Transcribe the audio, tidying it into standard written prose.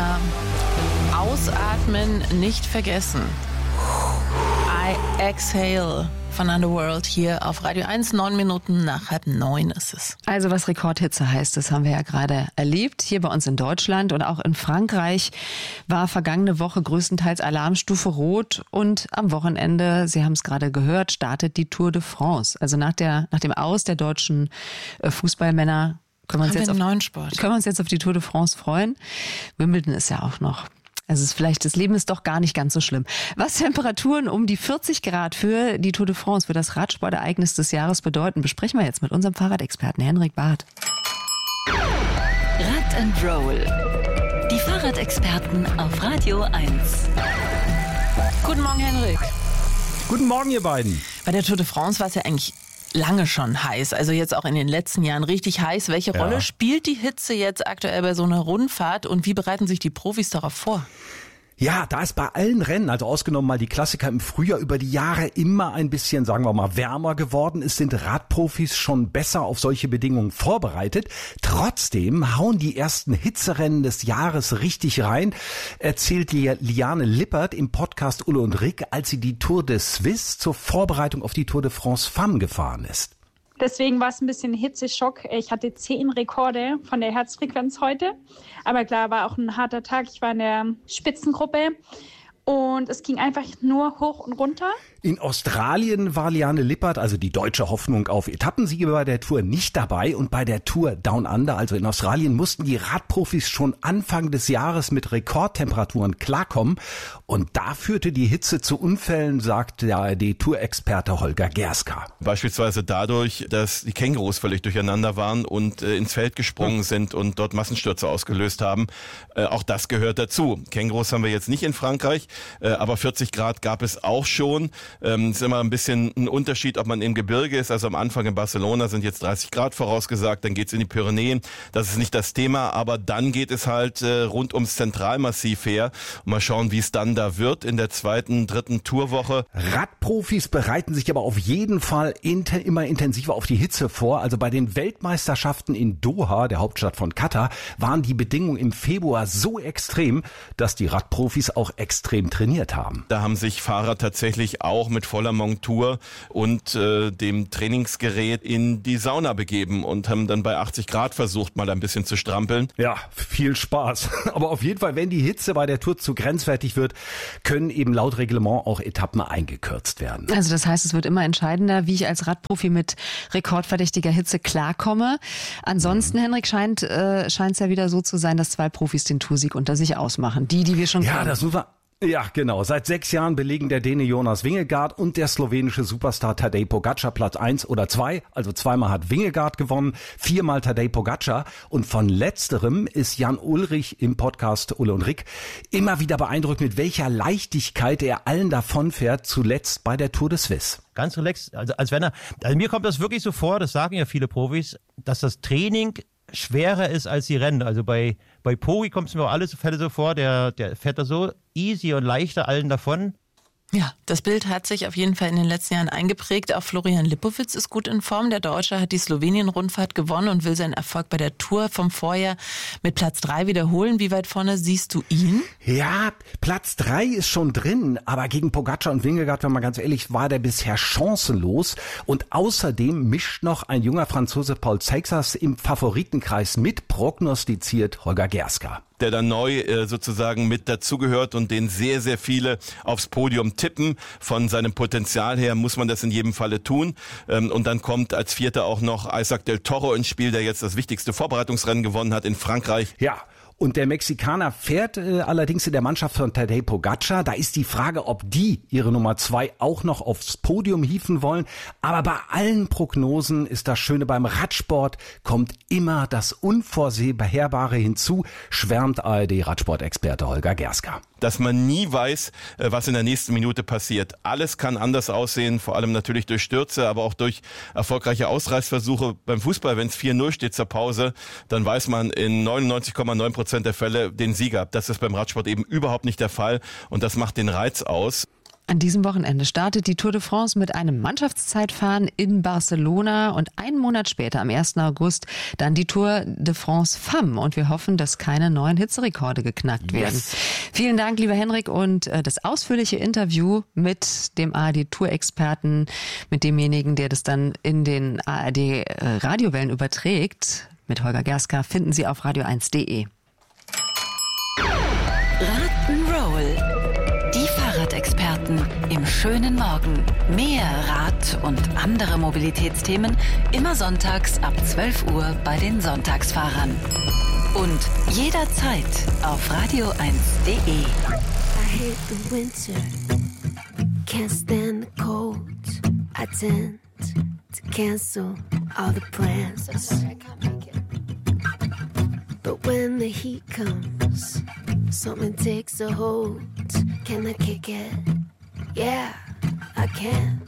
Ausatmen nicht vergessen. I exhale von Underworld hier auf Radio 1, 9 Minuten nach 8:30 ist es. Also was Rekordhitze heißt, das haben wir ja gerade erlebt, hier bei uns in Deutschland und auch in Frankreich war vergangene Woche größtenteils Alarmstufe Rot und am Wochenende, Sie haben es gerade gehört, startet die Tour de France. Also nach dem Aus der deutschen Fußballmänner können wir uns jetzt auf die Tour de France freuen. Wimbledon ist ja auch noch. Also das Leben ist doch gar nicht ganz so schlimm. Was Temperaturen um die 40 Grad für die Tour de France, für das Radsportereignis des Jahres bedeuten, besprechen wir jetzt mit unserem Fahrradexperten Henrik Barth. Rad and Roll. Die Fahrradexperten auf Radio 1. Guten Morgen, Henrik. Guten Morgen, ihr beiden. Bei der Tour de France war es ja eigentlich lange schon heiß, also jetzt auch in den letzten Jahren richtig heiß. Welche Rolle spielt die Hitze jetzt aktuell bei so einer Rundfahrt und wie bereiten sich die Profis darauf vor? Ja, da ist bei allen Rennen, also ausgenommen mal die Klassiker im Frühjahr, über die Jahre immer ein bisschen, sagen wir mal, wärmer geworden ist, sind Radprofis schon besser auf solche Bedingungen vorbereitet. Trotzdem hauen die ersten Hitzerennen des Jahres richtig rein, erzählt Liane Lippert im Podcast Ulle und Rick, als sie die Tour de Suisse zur Vorbereitung auf die Tour de France Femme gefahren ist. Deswegen war es ein bisschen Hitzeschock. Ich hatte 10 Rekorde von der Herzfrequenz heute. Aber klar, war auch ein harter Tag. Ich war in der Spitzengruppe und es ging einfach nur hoch und runter. In Australien war Liane Lippert, also die deutsche Hoffnung auf Etappensiege, bei der Tour nicht dabei. Und bei der Tour Down Under, also in Australien, mussten die Radprofis schon Anfang des Jahres mit Rekordtemperaturen klarkommen. Und da führte die Hitze zu Unfällen, sagt der ARD-Tourexperte Holger Gerska. Beispielsweise dadurch, dass die Kängurus völlig durcheinander waren und ins Feld gesprungen sind und dort Massenstürze ausgelöst haben. Auch das gehört dazu. Kängurus haben wir jetzt nicht in Frankreich, aber 40 Grad gab es auch schon. Ist immer ein bisschen ein Unterschied, ob man im Gebirge ist. Also am Anfang in Barcelona sind jetzt 30 Grad vorausgesagt, dann geht's in die Pyrenäen. Das ist nicht das Thema, aber dann geht es halt rund ums Zentralmassiv her. Und mal schauen, wie es dann da wird in der 2., 3. Tourwoche. Radprofis bereiten sich aber auf jeden Fall immer intensiver auf die Hitze vor. Also bei den Weltmeisterschaften in Doha, der Hauptstadt von Katar, waren die Bedingungen im Februar so extrem, dass die Radprofis auch extrem trainiert haben. Da haben sich Fahrer tatsächlich auch mit voller Montur und dem Trainingsgerät in die Sauna begeben und haben dann bei 80 Grad versucht, mal ein bisschen zu strampeln. Ja, viel Spaß. Aber auf jeden Fall, wenn die Hitze bei der Tour zu grenzwertig wird, können eben laut Reglement auch Etappen eingekürzt werden. Also das heißt, es wird immer entscheidender, wie ich als Radprofi mit rekordverdächtiger Hitze klarkomme. Ansonsten, Henrik, scheint es ja wieder so zu sein, dass 2 Profis den Toursieg unter sich ausmachen. Die wir schon kennen. Ja, das muss man... Ja, genau. Seit 6 Jahren belegen der Däne Jonas Vingegaard und der slowenische Superstar Tadej Pogačar Platz 1 oder 2. Also zweimal hat Vingegaard gewonnen, 4-mal Tadej Pogačar. Und von letzterem ist Jan Ullrich im Podcast Ulle und Rick immer wieder beeindruckt, mit welcher Leichtigkeit er allen davonfährt, zuletzt bei der Tour de Suisse. Ganz relaxed, also mir kommt das wirklich so vor, das sagen ja viele Profis, dass das Training schwerer ist als die Rennen. Also bei Poggi kommt es mir auf alle Fälle so vor, der fährt da so easy und leichter allen davon. Ja, das Bild hat sich auf jeden Fall in den letzten Jahren eingeprägt. Auch Florian Lipowitz ist gut in Form. Der Deutsche hat die Slowenien-Rundfahrt gewonnen und will seinen Erfolg bei der Tour vom Vorjahr mit Platz 3 wiederholen. Wie weit vorne siehst du ihn? Ja, Platz 3 ist schon drin, aber gegen Pogačar und Vingegaard, wenn man ganz ehrlich, war der bisher chancenlos. Und außerdem mischt noch ein junger Franzose Paul Seixas im Favoritenkreis mit, prognostiziert Holger Gerska. Der dann neu sozusagen mit dazugehört und den sehr, sehr viele aufs Podium tippen. Von seinem Potenzial her muss man das in jedem Falle tun. Und dann kommt als Vierter auch noch Isaac del Toro ins Spiel, der jetzt das wichtigste Vorbereitungsrennen gewonnen hat in Frankreich. Ja. Und der Mexikaner fährt allerdings in der Mannschaft von Tadej Pogačar. Da ist die Frage, ob die ihre Nummer 2 auch noch aufs Podium hieven wollen. Aber bei allen Prognosen ist das Schöne beim Radsport, kommt immer das Unvorhersehbare hinzu, schwärmt ARD-Radsportexperte Holger Gerska. Dass man nie weiß, was in der nächsten Minute passiert. Alles kann anders aussehen, vor allem natürlich durch Stürze, aber auch durch erfolgreiche Ausreißversuche. Beim Fußball, wenn es 4-0 steht zur Pause, dann weiß man in 99,9% der Fälle den Sieger. Das ist beim Radsport eben überhaupt nicht der Fall und das macht den Reiz aus. An diesem Wochenende startet die Tour de France mit einem Mannschaftszeitfahren in Barcelona und einen Monat später, am 1. August, dann die Tour de France Femmes. Und wir hoffen, dass keine neuen Hitzerekorde geknackt werden. Vielen Dank, lieber Henrik, und das ausführliche Interview mit dem ARD-Tour-Experten, mit demjenigen, der das dann in den ARD-Radiowellen überträgt, mit Holger Gerska, finden Sie auf radio1.de. Rock'n'Roll. Die Fahrradexperten im schönen Morgen. Mehr Rad- und andere Mobilitätsthemen immer sonntags ab 12 Uhr bei den Sonntagsfahrern. Und jederzeit auf radio1.de. I hate the winter, can't stand the cold. I tend to cancel all the plans. I can't make it. But when the heat comes, something takes a hold. Can I kick it? Yeah, I can.